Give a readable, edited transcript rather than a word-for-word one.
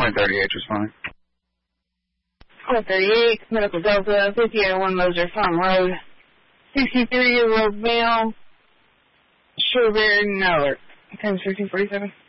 2038 is fine. 2038, Medical Delta, 5801 Moser Farm Road, 63-year-old male, Sherberry, no, alert. Times 1347.